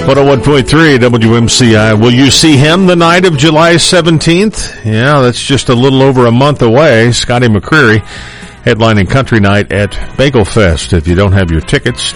101.3 WMCI. Will you see him the night of July 17th? Yeah, that's just a little over a month away. Scotty McCreery headlining Country Night at Bagel Fest. If you don't have your tickets,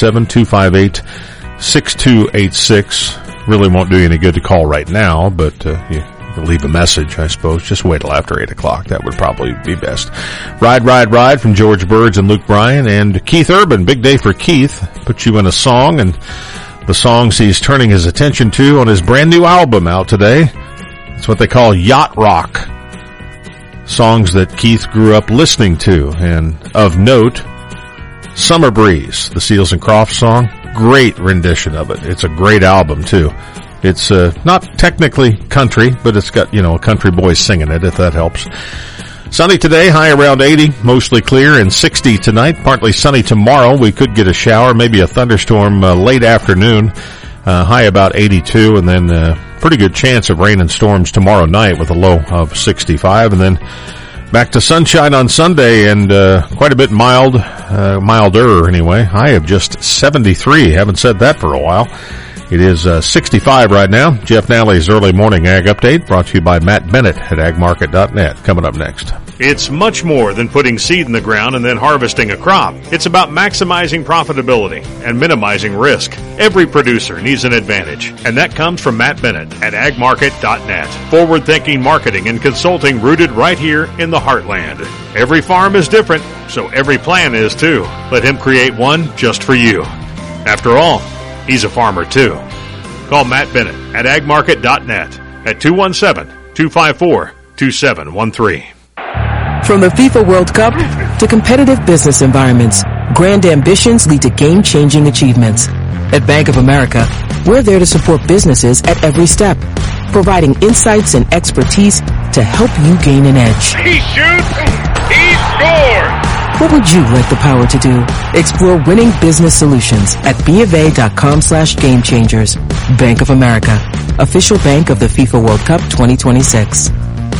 217-258-6286. Really won't do you any good to call right now, but you can leave a message, I suppose. Just wait till after 8 o'clock. That would probably be best. Ride, Ride, Ride from George Birds and Luke Bryan and Keith Urban. Big day for Keith. Put you in a song, and the songs he's turning his attention to on his brand new album out today. It's what they call yacht rock. Songs that Keith grew up listening to. And of note, Summer Breeze, the Seals and Crofts song. Great rendition of it. It's a great album too. It's not technically country, but it's got, a country boy singing it, if that helps. Sunny today, high around 80, mostly clear, and 60 tonight. Partly sunny tomorrow. We could get a shower, maybe a thunderstorm late afternoon, high about 82, and then pretty good chance of rain and storms tomorrow night with a low of 65. And then back to sunshine on Sunday, and quite a bit milder anyway. High of just 73. Haven't said that for a while. It is 65 right now. Jeff Nally's Early Morning Ag Update, brought to you by Matt Bennett at agmarket.net. Coming up next. It's much more than putting seed in the ground and then harvesting a crop. It's about maximizing profitability and minimizing risk. Every producer needs an advantage, and that comes from Matt Bennett at agmarket.net. Forward-thinking marketing and consulting rooted right here in the heartland. Every farm is different, so every plan is too. Let him create one just for you. After all, he's a farmer too. Call Matt Bennett at agmarket.net at 217-254-2713. From the FIFA World Cup to competitive business environments, grand ambitions lead to game-changing achievements. At Bank of America, we're there to support businesses at every step, providing insights and expertise to help you gain an edge. He shoots, he scores! What would you like the power to do? Explore winning business solutions at BofA.com/gamechangers. Bank of America, official bank of the FIFA World Cup 2026.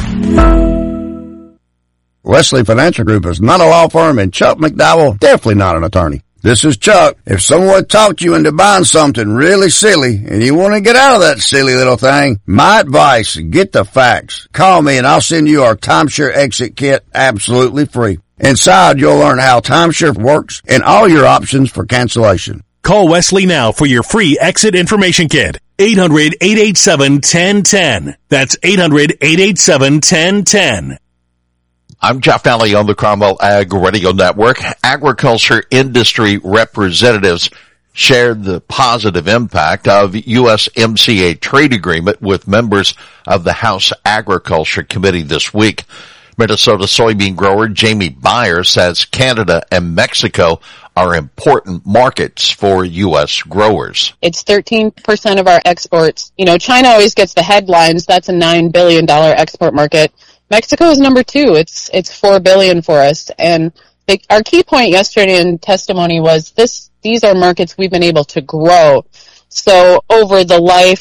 Wesley Financial Group is not a law firm, and Chuck McDowell definitely not an attorney. This is Chuck. If someone talked you into buying something really silly and you want to get out of that silly little thing, my advice, get the facts. Call me and I'll send you our timeshare exit kit absolutely free. Inside, you'll learn how timeshare works and all your options for cancellation. Call Wesley now for your free exit information kit. 800-887-1010. That's 800-887-1010. I'm Jeff Nally on the Cromwell Ag Radio Network. Agriculture industry representatives shared the positive impact of USMCA trade agreement with members of the House Agriculture Committee this week. Minnesota soybean grower Jamie Beyer says Canada and Mexico are important markets for U.S. growers. It's 13% of our exports. China always gets the headlines. That's a $9 billion export market. Mexico is number 2. It's $4 billion for us. And our key point yesterday in testimony was these are markets we've been able to grow. So over the life